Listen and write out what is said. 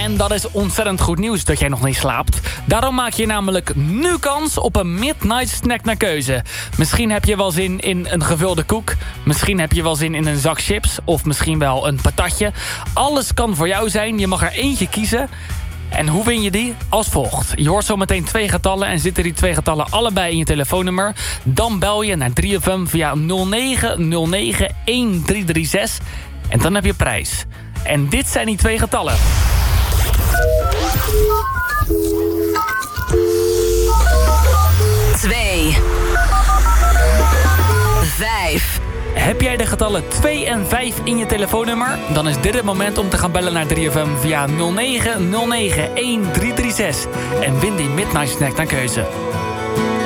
En dat is ontzettend goed nieuws dat jij nog niet slaapt. Daarom maak je namelijk nu kans op een midnight snack naar keuze. Misschien heb je wel zin in een gevulde koek. Misschien heb je wel zin in een zak chips. Of misschien wel een patatje. Alles kan voor jou zijn. Je mag er eentje kiezen. En hoe win je die? Als volgt. Je hoort zo meteen 2 getallen en zitten die 2 getallen allebei in je telefoonnummer. Dan bel je naar 3FM via 0909 1336 en dan heb je prijs. En dit zijn die 2 getallen. 2 5. Heb jij de getallen 2 en 5 in je telefoonnummer? Dan is dit het moment om te gaan bellen naar 3FM via 0909 1336 en win die Midnight Snack naar keuze.